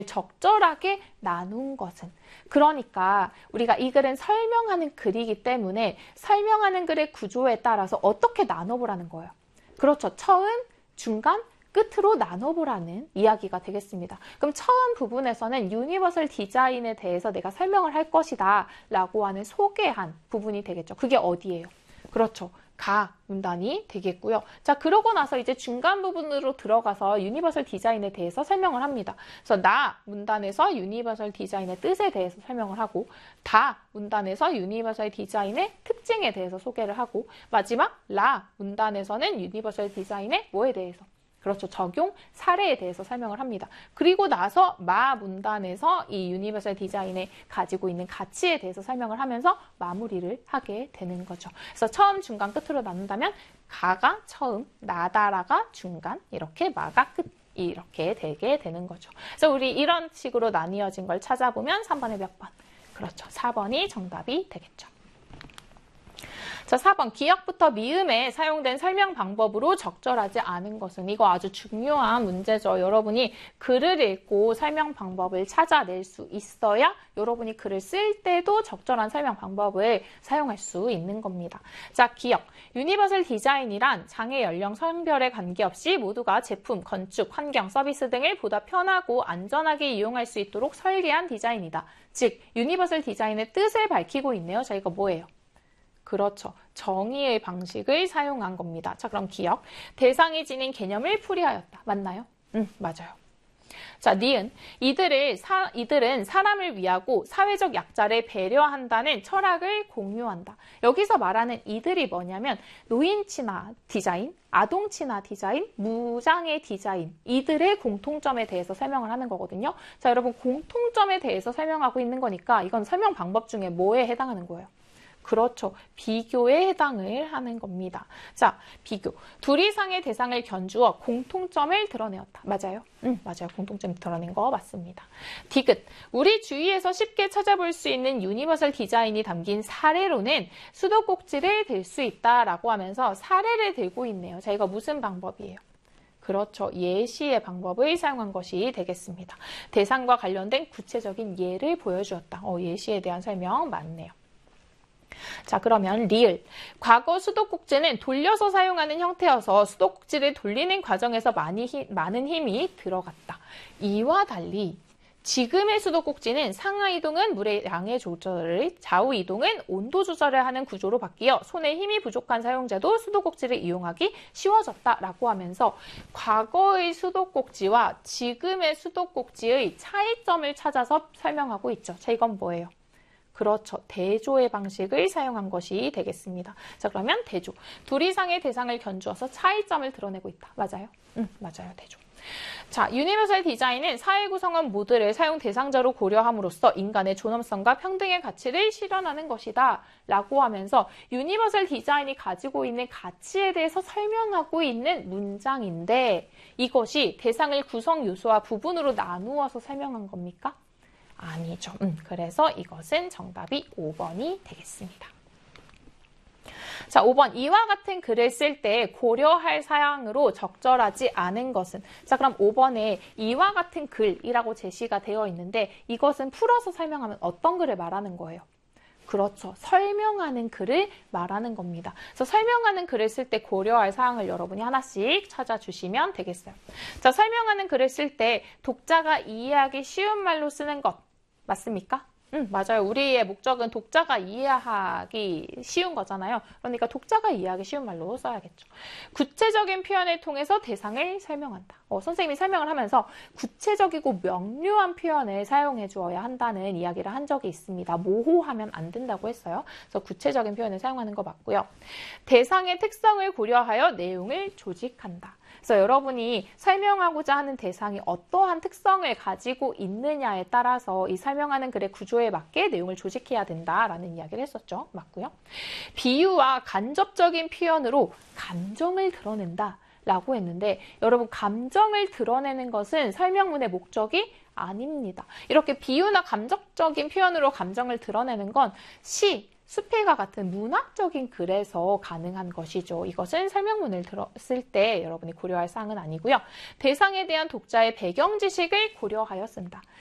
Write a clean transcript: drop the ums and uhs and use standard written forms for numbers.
적절하게 나눈 것은. 그러니까 우리가 이 글은 설명하는 글이기 때문에 설명하는 글의 구조에 따라서 어떻게 나눠보라는 거예요. 그렇죠. 처음, 중간, 끝으로 나눠보라는 이야기가 되겠습니다. 그럼 처음 부분에서는 유니버설 디자인에 대해서 내가 설명을 할 것이다 라고 하는 소개한 부분이 되겠죠. 그게 어디예요? 그렇죠. 가 문단이 되겠고요. 자, 그러고 나서 이제 중간 부분으로 들어가서 유니버설 디자인에 대해서 설명을 합니다. 그래서 나 문단에서 유니버설 디자인의 뜻에 대해서 설명을 하고, 다 문단에서 유니버설 디자인의 특징에 대해서 소개를 하고, 마지막 라 문단에서는 유니버설 디자인의 뭐에 대해서, 그렇죠. 적용 사례에 대해서 설명을 합니다. 그리고 나서 마 문단에서 이 유니버설 디자인에 가지고 있는 가치에 대해서 설명을 하면서 마무리를 하게 되는 거죠. 그래서 처음, 중간, 끝으로 나눈다면 가가 처음, 나다라가 중간, 이렇게 마가 끝, 이렇게 되게 되는 거죠. 그래서 우리 이런 식으로 나뉘어진 걸 찾아보면 3번에 몇 번? 그렇죠. 4번이 정답이 되겠죠. 자, 4번 기역부터 미음에 사용된 설명 방법으로 적절하지 않은 것은. 이거 아주 중요한 문제죠. 여러분이 글을 읽고 설명 방법을 찾아낼 수 있어야 여러분이 글을 쓸 때도 적절한 설명 방법을 사용할 수 있는 겁니다. 자, 기역. 유니버설 디자인이란 장애, 연령, 성별에 관계없이 모두가 제품, 건축, 환경, 서비스 등을 보다 편하고 안전하게 이용할 수 있도록 설계한 디자인이다. 즉, 유니버설 디자인의 뜻을 밝히고 있네요. 자, 이거 뭐예요? 그렇죠. 정의의 방식을 사용한 겁니다. 자, 그럼 기역. 대상이 지닌 개념을 풀이하였다. 맞나요? 맞아요. 자, 니은. 이들은 사람을 위하고 사회적 약자를 배려한다는 철학을 공유한다. 여기서 말하는 이들이 뭐냐면 노인 친화 디자인, 아동 친화 디자인, 무장애 디자인, 이들의 공통점에 대해서 설명을 하는 거거든요. 자, 여러분 공통점에 대해서 설명하고 있는 거니까 이건 설명 방법 중에 뭐에 해당하는 거예요? 그렇죠. 비교에 해당을 하는 겁니다. 자, 비교. 둘 이상의 대상을 견주어 공통점을 드러내었다. 맞아요? 맞아요. 공통점 드러낸 거 맞습니다. 디귿. 우리 주위에서 쉽게 찾아볼 수 있는 유니버설 디자인이 담긴 사례로는 수도꼭지를 들 수 있다라고 하면서 사례를 들고 있네요. 자, 이거 무슨 방법이에요? 그렇죠. 예시의 방법을 사용한 것이 되겠습니다. 대상과 관련된 구체적인 예를 보여주었다. 예시에 대한 설명 맞네요. 자, 그러면 리을. 과거 수도꼭지는 돌려서 사용하는 형태여서 수도꼭지를 돌리는 과정에서 많은 힘이 들어갔다. 이와 달리 지금의 수도꼭지는 상하 이동은 물의 양의 조절을, 좌우 이동은 온도 조절을 하는 구조로 바뀌어 손에 힘이 부족한 사용자도 수도꼭지를 이용하기 쉬워졌다라고 하면서 과거의 수도꼭지와 지금의 수도꼭지의 차이점을 찾아서 설명하고 있죠. 자, 이건 뭐예요? 그렇죠. 대조의 방식을 사용한 것이 되겠습니다. 자, 그러면 대조. 둘 이상의 대상을 견주어서 차이점을 드러내고 있다. 맞아요? 맞아요. 대조. 자, 유니버설 디자인은 사회 구성원 모두를 사용 대상자로 고려함으로써 인간의 존엄성과 평등의 가치를 실현하는 것이다. 라고 하면서 유니버설 디자인이 가지고 있는 가치에 대해서 설명하고 있는 문장인데 이것이 대상을 구성 요소와 부분으로 나누어서 설명한 겁니까? 아니죠. 그래서 이것은 정답이 5번이 되겠습니다. 자, 5번. 이와 같은 글을 쓸 때 고려할 사항으로 적절하지 않은 것은. 자, 그럼 5번에 이와 같은 글이라고 제시가 되어 있는데 이것은 풀어서 설명하면 어떤 글을 말하는 거예요? 그렇죠. 설명하는 글을 말하는 겁니다. 그래서 설명하는 글을 쓸 때 고려할 사항을 여러분이 하나씩 찾아주시면 되겠어요. 자, 설명하는 글을 쓸 때 독자가 이해하기 쉬운 말로 쓰는 것. 맞습니까? 맞아요. 우리의 목적은 독자가 이해하기 쉬운 거잖아요. 그러니까 독자가 이해하기 쉬운 말로 써야겠죠. 구체적인 표현을 통해서 대상을 설명한다. 선생님이 설명을 하면서 구체적이고 명료한 표현을 사용해 주어야 한다는 이야기를 한 적이 있습니다. 모호하면 안 된다고 했어요. 그래서 구체적인 표현을 사용하는 거 맞고요. 대상의 특성을 고려하여 내용을 조직한다. 그래서 여러분이 설명하고자 하는 대상이 어떠한 특성을 가지고 있느냐에 따라서 이 설명하는 글의 구조에 맞게 내용을 조직해야 된다라는 이야기를 했었죠. 맞고요. 비유와 간접적인 표현으로 감정을 드러낸다 라고 했는데 여러분 감정을 드러내는 것은 설명문의 목적이 아닙니다. 이렇게 비유나 감정적인 표현으로 감정을 드러내는 건 시, 수필과 같은 문학적인 글에서 가능한 것이죠. 이것은 설명문을 쓸 때 여러분이 고려할 사항은 아니고요. 대상에 대한 독자의 배경 지식을 고려하였습니다.